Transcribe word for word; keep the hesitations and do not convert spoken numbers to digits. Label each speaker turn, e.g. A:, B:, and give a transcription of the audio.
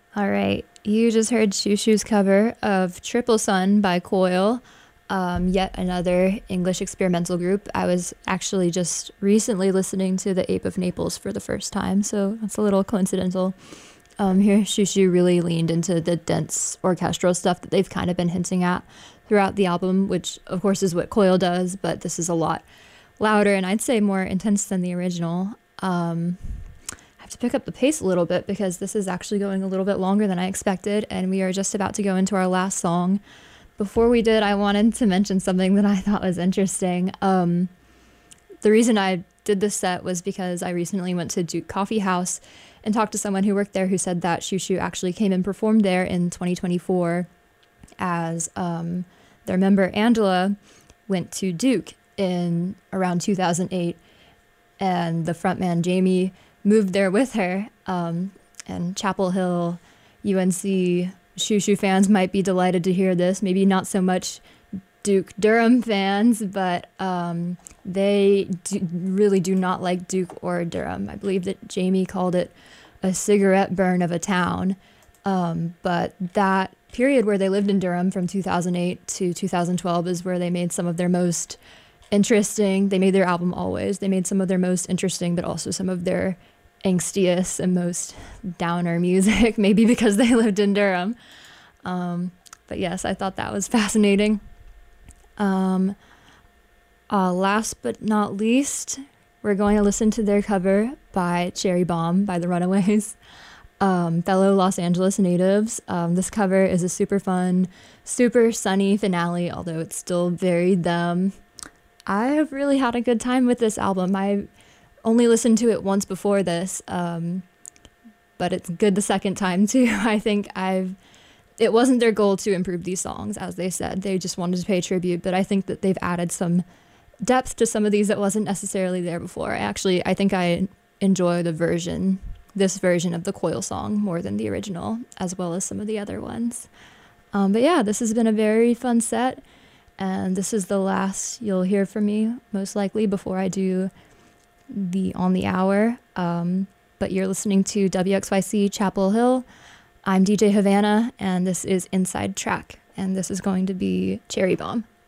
A: All right, you just heard Shoo Shoo's cover of Triple Sun by Coil, um, yet another English experimental group. I was actually just recently listening to The Ape of Naples for the first time, so that's a little coincidental. Um, here, Shoo Shoo really leaned into the dense orchestral stuff that they've kind of been hinting at throughout the album, which of course is what Coil does, but this is a lot louder and I'd say more intense than the original. Um, I have to pick up the pace a little bit because this is actually going a little bit longer than I expected, and we are just about to go into our last song. Before we did, I wanted to mention something that I thought was interesting. Um, the reason I did this set was because I recently went to Duke Coffee House and talked to someone who worked there who said that Shoo Shoo actually came and performed there in twenty twenty-four as um, their member Angela went to Duke in around two thousand eight, and the frontman Jamie moved there with her. Um, and Chapel Hill, U N C, Shoo Shoo fans might be delighted to hear this. Maybe not so much Duke Durham fans, but um, they do, really do not like Duke or Durham. I believe that Jamie called it a cigarette burn of a town. Um, but that period where they lived in Durham from two thousand eight to two thousand twelve is where they made some of their most interesting, they made their album Always. They made some of their most interesting, but also some of their angstiest and most downer music, maybe because they lived in Durham. Um, but yes, I thought that was fascinating. Um, uh, last but not least, we're going to listen to their cover by Cherry Bomb by the Runaways, um, fellow Los Angeles natives. Um, this cover is a super fun, super sunny finale, although it's still very them. I have really had a good time with this album. I only listened to it once before this, um, but it's good the second time too. I think I've it wasn't their goal to improve these songs, as they said. They just wanted to pay tribute, but I think that they've added some depth to some of these that wasn't necessarily there before. I actually, I think I enjoy the version, this version of the Coil song more than the original, as well as some of the other ones. Um, but yeah, this has been a very fun set, and this is the last you'll hear from me, most likely, before I do the On the Hour. Um, but you're listening to W X Y C Chapel Hill. I'm D J Havana, and this is Inside Track, and this is going to be Cherry Bomb.